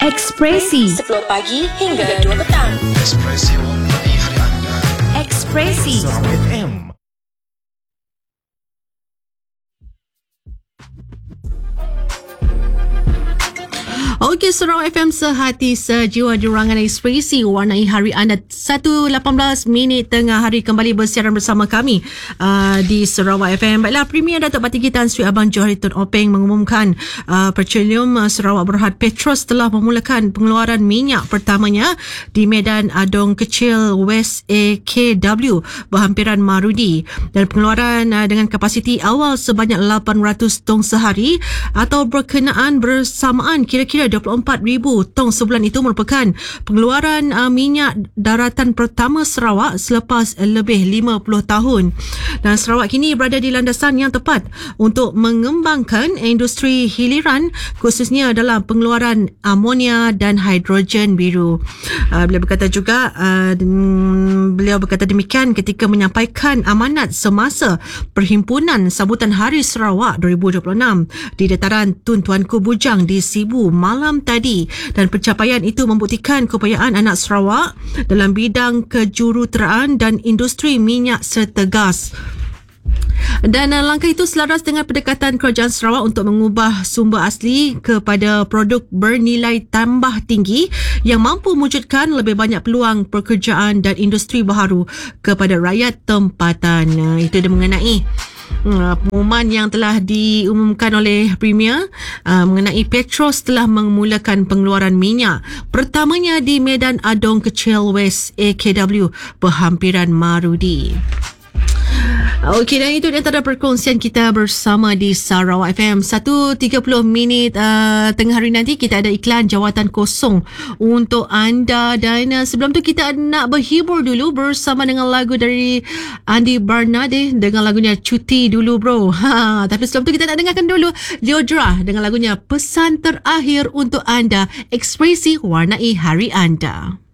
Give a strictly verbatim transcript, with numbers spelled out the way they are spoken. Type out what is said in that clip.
Ekspresi sepuluh pagi hingga dua petang. Ekspresi warnai hari anda. Ekspresi Sarawak F M. Okey, Sarawak F M sehati sejiwa di ruangan Ekspresi warnai hari anda. Satu lapan belas minit tengah hari kembali bersiaran bersama kami uh, di Sarawak F M. Baiklah, Premier Datuk Parti Tan Sri Abang Johari Tun Openg mengumumkan uh, Petroleum uh, Sarawak Berhad Petros telah memulakan pengeluaran minyak pertamanya di Medan Adong Kecil West A K W berhampiran Marudi, dan pengeluaran uh, dengan kapasiti awal sebanyak lapan ratus tong sehari atau berkenaan bersamaan kira-kira dua puluh empat ribu tong sebulan. Itu merupakan pengeluaran uh, minyak daratan pertama Sarawak selepas lebih lima puluh tahun. Dan Sarawak kini berada di landasan yang tepat untuk mengembangkan industri hiliran, khususnya dalam pengeluaran amonia dan hidrogen biru. Uh, beliau berkata juga uh, beliau berkata demikian ketika menyampaikan amanat semasa Perhimpunan Sambutan Hari Sarawak dua ribu dua puluh enam di dataran Tun Tuanku Bujang di Sibu malam tadi, dan pencapaian itu membuktikan keupayaan anak Sarawak dalam bidang kejuruteraan dan industri minyak setegas. Dan uh, langkah itu selaras dengan pendekatan Kerajaan Sarawak untuk mengubah sumber asli kepada produk bernilai tambah tinggi yang mampu mewujudkan lebih banyak peluang pekerjaan dan industri baharu kepada rakyat tempatan. Uh, itu dia mengenai Uh, pengumuman yang telah diumumkan oleh Premier uh, mengenai Petros telah memulakan pengeluaran minyak pertamanya di Medan Adong Kecil West A K W berhampiran Marudi. Okey, dan itu di antara perkongsian kita bersama di Sarawak F M. satu tiga puluh minit uh, tengah hari nanti kita ada iklan jawatan kosong untuk anda, dan uh, sebelum tu kita nak berhibur dulu bersama dengan lagu dari Andy Barnade dengan lagunya Cuti Dulu Bro. Ha, tapi sebelum tu kita nak dengarkan dulu Leodra dengan lagunya Pesan Terakhir untuk Anda. Ekspresi warnai hari anda.